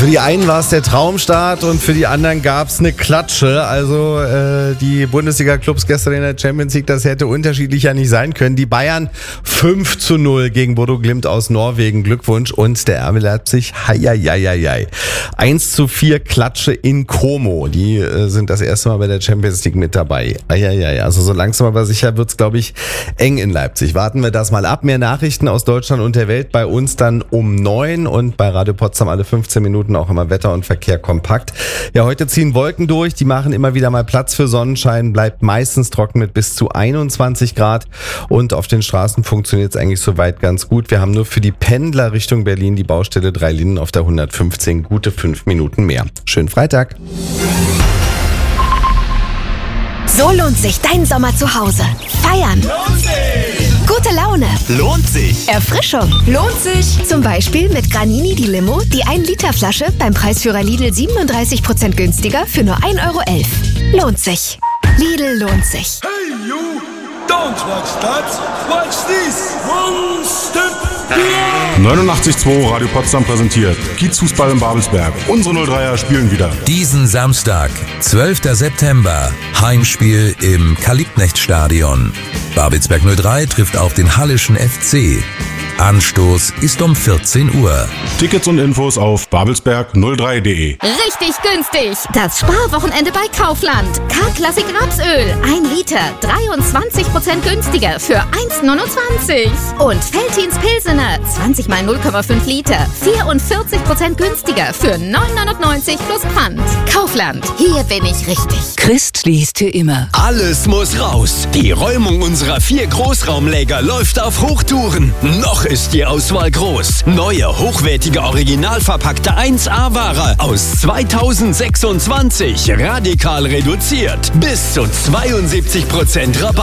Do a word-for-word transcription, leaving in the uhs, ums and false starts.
Für die einen war es der Traumstart und für die anderen gab es eine Klatsche. Also äh, die Bundesliga-Clubs gestern in der Champions League, das hätte unterschiedlicher nicht sein können. Die Bayern fünf zu null gegen Bodo Glimt aus Norwegen. Glückwunsch. Und der R B Leipzig, heieieiei. eins zu vier Klatsche in Como. Die äh, sind das erste Mal bei der Champions League mit dabei. Eieiei. Also so langsam aber sicher wird's, glaube ich, eng in Leipzig. Warten wir das mal ab. Mehr Nachrichten aus Deutschland und der Welt bei uns dann um neun und bei Radio Potsdam alle fünfzehn Minuten auch immer Wetter und Verkehr kompakt. Ja, heute ziehen Wolken durch, die machen immer wieder mal Platz für Sonnenschein, bleibt meistens trocken mit bis zu einundzwanzig Grad und auf den Straßen funktioniert es eigentlich soweit ganz gut. Wir haben nur für die Pendler Richtung Berlin die Baustelle Drei Linden auf der hundertfünfzehn, gute fünf Minuten mehr. Schönen Freitag. So lohnt sich dein Sommer zu Hause. Feiern. Lohnt sich. Gute Laune. Lohnt sich. Erfrischung. Lohnt sich. Zum Beispiel mit Granini die Limo, die ein Liter Flasche beim Preisführer Lidl siebenunddreißig Prozent günstiger für nur ein Euro elf. Lohnt sich. Lidl lohnt sich. Hey you, don't watch that, watch this. One step beyond. neunundachtzig Komma zwei Radio Potsdam präsentiert Kiezfußball in Babelsberg. Unsere null dreier spielen wieder. Diesen Samstag, zwölfter September, Heimspiel im Kalibknecht-Stadion. Babelsberg null drei trifft auf den Hallischen F C. Anstoß ist um vierzehn Uhr. Tickets und Infos auf babelsberg null drei punkt de. Richtig günstig. Das Sparwochenende bei Kaufland. K-Klassik Rapsöl. Ein Liter. dreiundzwanzig Prozent günstiger für eins neunundzwanzig. Und Veltins Pilsener. zwanzig mal null Komma fünf Liter. vierundvierzig Prozent günstiger für neun neunundneunzig plus Pfand. Kaufland. Hier bin ich richtig. Christ liest hier immer. Alles muss raus. Die Räumung unserer vier Großraumläger läuft auf Hochtouren. Noch ist die Auswahl groß. Neue, hochwertige, original verpackte eins A-Ware aus zweitausendsechsundzwanzig. Radikal reduziert. Bis zu zweiundsiebzig Prozent Rabatt.